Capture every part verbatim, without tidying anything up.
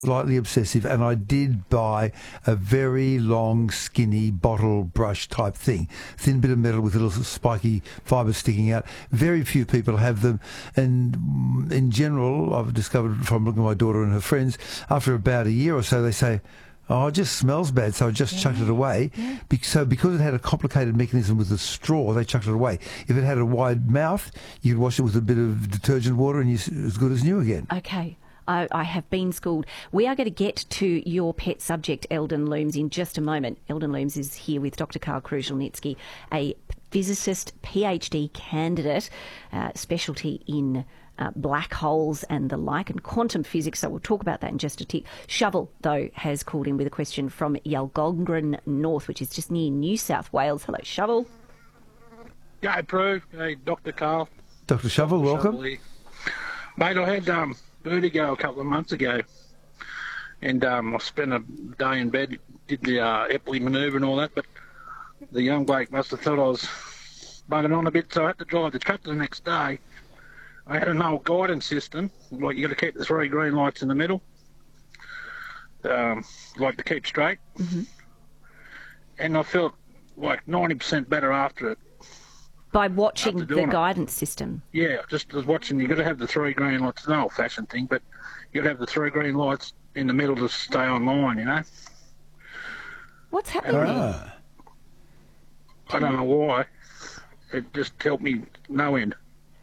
slightly obsessive, and I did buy a very long, skinny bottle brush type thing, thin bit of metal with little spiky fibres sticking out. Very few people have them, and in general, I've discovered from looking at my daughter and her friends, after about a year or so, they say, oh, it just smells bad, so I just yeah. chucked it away. Yeah. Be- so because it had a complicated mechanism with the straw, they chucked it away. If it had a wide mouth, you'd wash it with a bit of detergent water and you're as good as new again. Okay. I, I have been schooled. We are going to get to your pet subject, Eldon Looms, in just a moment. Eldon Looms is here with Doctor Karl Kruszelnicki, a physicist, PhD candidate, uh, specialty in uh, black holes and the like, and quantum physics, so we'll talk about that in just a tick. Shovel, though, has called in with a question from Yalgongren North, which is just near New South Wales. Hello, Shovel. Yeah, Prue. Hey, Doctor Karl. Doctor Shovel, welcome. Shovel, mate, I had... um. vertigo a couple of months ago, and um, I spent a day in bed, did the uh, Epley manoeuvre and all that, but the young bloke must have thought I was bugging on a bit, so I had to drive the tractor the next day. I had an old guidance system, like you got to keep the three green lights in the middle, um, like to keep straight, mm-hmm. and I felt like ninety percent better after it. By watching the it. guidance system? Yeah, just was watching. You've got to have the three green lights. It's an old-fashioned thing, but you've got to have the three green lights in the middle to stay online, you know? What's happening ah. there? I don't know why. It just helped me no end.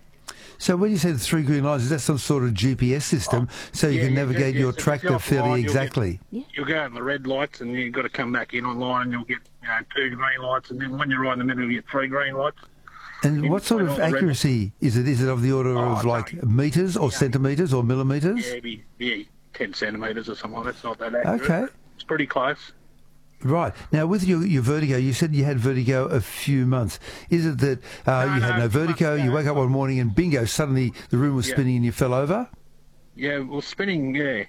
So when you say the three green lights, is that some sort of G P S system oh, so you yeah, can navigate yeah, your yeah, tractor fairly line, exactly? You'll, get, you'll go in the red lights and you've got to come back in online and you'll get you know, two green lights, and then when you're right in the middle, you get three green lights. And what sort of accuracy is it? Is it of the order oh, of like no. metres or yeah. centimetres or millimetres? Yeah, be, yeah, ten centimetres or something like that. It's not that accurate. Okay. It's pretty close. Right. Now, with your, your vertigo, you said you had vertigo a few months. Is it that uh, no, you had no, no vertigo, you wake up one morning and bingo, suddenly the room was yeah. spinning and you fell over? Yeah, well, spinning, yeah.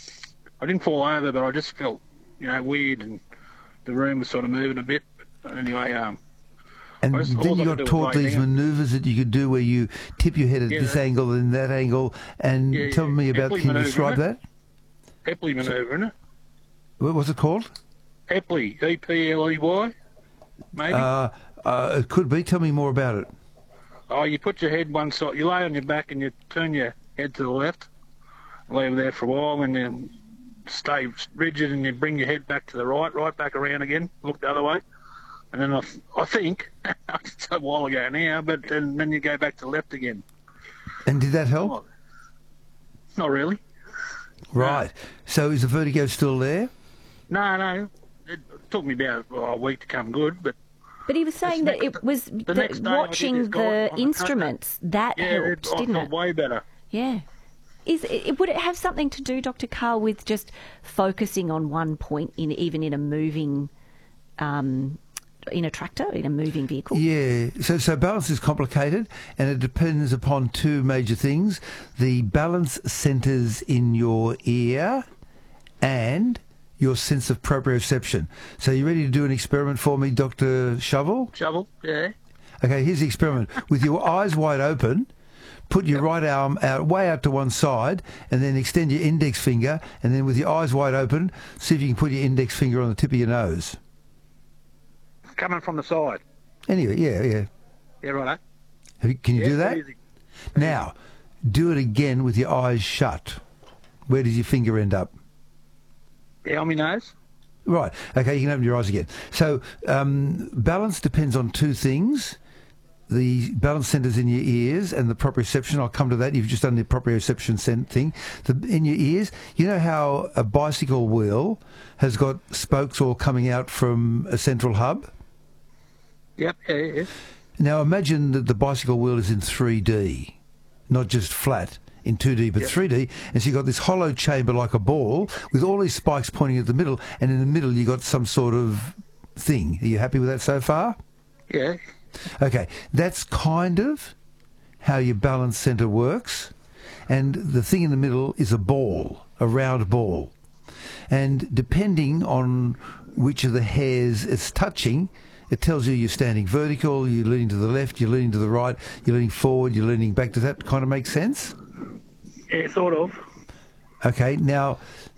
I didn't fall over, but I just felt, you know, weird, and the room was sort of moving a bit. But anyway, um... And just, then you got taught these manoeuvres that you could do where you tip your head at yeah, this angle and that angle. And yeah, tell yeah. me about, Epley can you manoeuvre, describe isn't that? Epley manoeuvre, isn't it? What was it called? Epley, E P L E Y, maybe? Uh, uh, it could be. Tell me more about it. Oh, you put your head one side, you lay on your back and you turn your head to the left, leave it there for a while, and then stay rigid and you bring your head back to the right, right back around again, look the other way. And then I, I think, it's a while ago now, but then, then you go back to the left again. And did that help? Oh, not really. Right. No. So is the vertigo still there? No, no. It took me about oh, a week to come good, but... But he was saying that it was the the, watching the instruments, that yeah, helped, it, didn't I it? felt way better. Yeah. Is it, would it have something to do, Doctor Karl, with just focusing on one point, in even in a moving... Um, in a tractor, in a moving vehicle? Yeah, so so balance is complicated, and it depends upon two major things: the balance centres in your ear and your sense of proprioception. So you ready to do an experiment for me, Doctor Shovel? Shovel, yeah. Okay, here's the experiment. With your eyes wide open, put your yep. right arm out, way out to one side, and then extend your index finger, and then with your eyes wide open, see if you can put your index finger on the tip of your nose. Coming from the side. Anyway, yeah, yeah. Yeah, right. Can you yeah, do that? Easy. Now, do it again with your eyes shut. Where does your finger end up? Yeah, on my nose. Right. Okay, you can open your eyes again. So, um, balance depends on two things. The balance centres in your ears and the proprioception. I'll come to that. You've just done the proprioception thing. The, in your ears, you know how a bicycle wheel has got spokes all coming out from a central hub? Yep, yeah, yeah. Now imagine that the bicycle wheel is in three D, not just flat, in two D, but yep. three D. And so you've got this hollow chamber like a ball with all these spikes pointing at the middle, and in the middle you've got some sort of thing. Are you happy with that so far? Yeah. Okay, that's kind of how your balance centre works. And the thing in the middle is a ball, a round ball. And depending on which of the hairs it's touching, it tells you you're standing vertical, you're leaning to the left, you're leaning to the right, you're leaning forward, you're leaning back. Does that kind of make sense? Yeah, sort of. Okay, now